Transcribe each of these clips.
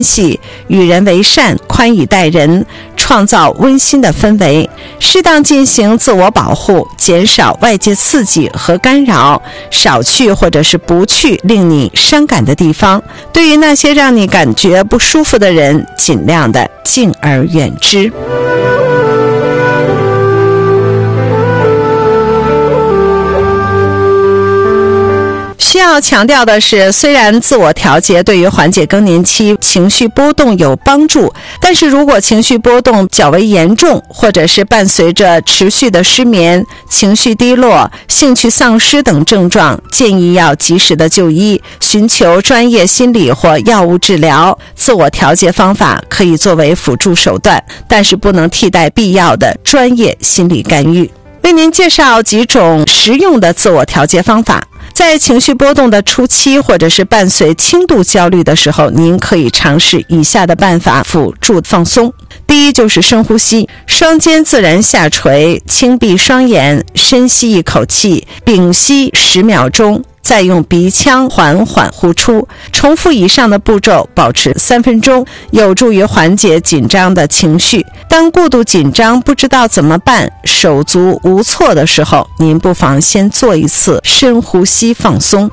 系，与人为善，宽以待人，创造温馨的氛围，适当进行自我保护，减少外界刺激和干扰，少去或者是不去令你伤感的地方。对于那些让你感觉不舒服的人，尽量的敬而远之。需要强调的是，虽然自我调节对于缓解更年期情绪波动有帮助，但是如果情绪波动较为严重，或者是伴随着持续的失眠、情绪低落、兴趣丧失等症状，建议要及时的就医，寻求专业心理或药物治疗。自我调节方法可以作为辅助手段，但是不能替代必要的专业心理干预。为您介绍几种实用的自我调节方法。在情绪波动的初期，或者是伴随轻度焦虑的时候，您可以尝试以下的办法辅助放松。第一就是深呼吸，双肩自然下垂，轻闭双眼，深吸一口气，屏息10秒钟，再用鼻腔缓缓呼出，重复以上的步骤，保持3分钟，有助于缓解紧张的情绪。当过度紧张不知道怎么办，手足无措的时候，您不妨先做一次深呼吸放松。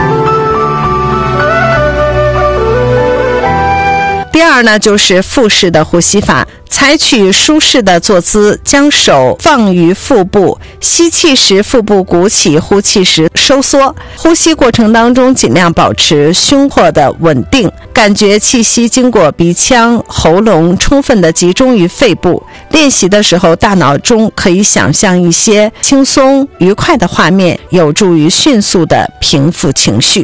第二呢，就是腹式的呼吸法，采取舒适的坐姿，将手放于腹部，吸气时腹部鼓起，呼气时收缩。呼吸过程当中尽量保持胸廓的稳定，感觉气息经过鼻腔、喉咙充分的集中于肺部。练习的时候，大脑中可以想象一些轻松愉快的画面，有助于迅速的平复情绪。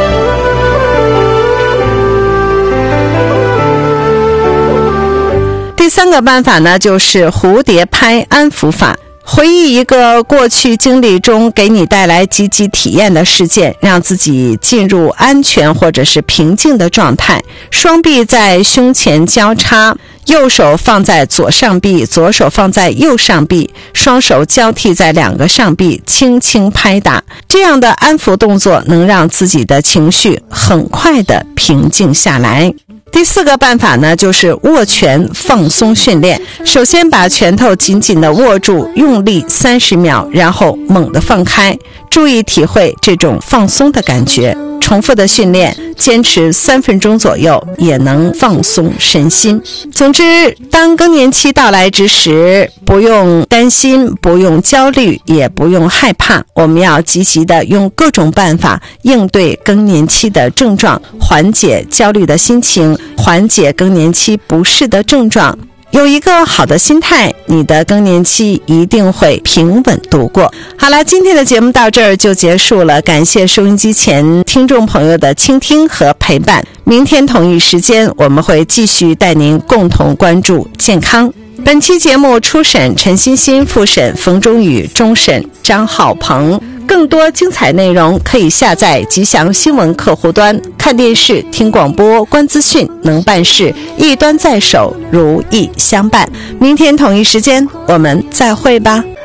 第三个办法呢，就是蝴蝶拍安抚法。回忆一个过去经历中给你带来积极体验的事件，让自己进入安全或者是平静的状态。双臂在胸前交叉，右手放在左上臂，左手放在右上臂，双手交替在2个上臂，轻轻拍打。这样的安抚动作能让自己的情绪很快的平静下来。第4个办法呢，就是握拳放松训练。首先把拳头紧紧地握住，用力30秒，然后猛地放开，注意体会这种放松的感觉。重复的训练，坚持3分钟左右，也能放松身心。总之，当更年期到来之时，不用担心，不用焦虑，也不用害怕，我们要积极的用各种办法应对更年期的症状，缓解焦虑的心情，缓解更年期不适的症状。有一个好的心态，你的更年期一定会平稳度过。好了，今天的节目到这儿就结束了，感谢收音机前听众朋友的倾听和陪伴。明天同一时间，我们会继续带您共同关注健康。本期节目初审陈欣欣，复审冯中宇，终审张浩鹏。更多精彩内容可以下载吉祥新闻客户端，看电视、听广播、观资讯，能办事，一端在手，如意相伴。明天同一时间，我们再会吧。